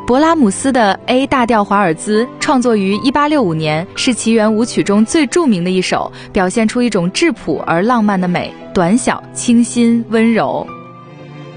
勃拉姆斯的 A 大调华尔兹创作于1865年，是奇缘舞曲中最著名的一首，表现出一种质朴而浪漫的美，短小、清新、温柔。